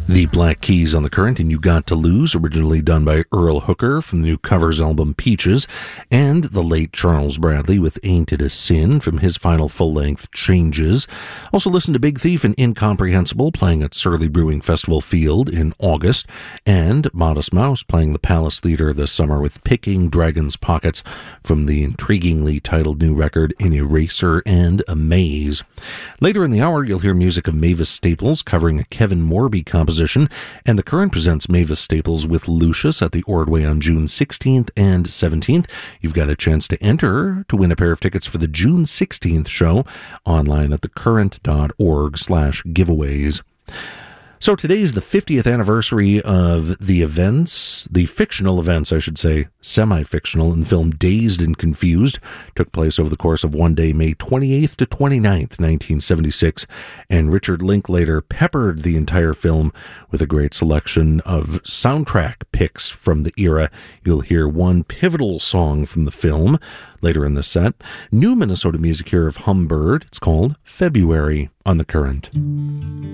The Black Keys on the Current and You Got to Lose, originally done by Earl Hooker from the new covers album Peaches, and the late Charles Bradley with Ain't It a Sin from his final full-length Changes. Also listen to Big Thief and Incomprehensible playing at Surly Brewing Festival Field in August, and Modest Mouse playing the Palace Theater this summer with Picking Dragon's Pockets from the intriguingly titled new record An Eraser and a Maze. Later in the hour, you'll hear music of Mavis Staples covering a Kevin Morby composition, and The Current presents Mavis Staples with Lucius at the Ordway on June 16th and 17th. You've got a chance to enter to win a pair of tickets for the June 16th show online at thecurrent.org/giveaways. So today is the 50th anniversary of the events, the fictional events, I should say, semi-fictional, in the film Dazed and Confused. Took place over the course of one day, May 28th to 29th, 1976. And Richard Linklater peppered the entire film with a great selection of soundtrack picks from the era. You'll hear one pivotal song from the film later in the set. New Minnesota music here of Humbird. It's called February on The Current.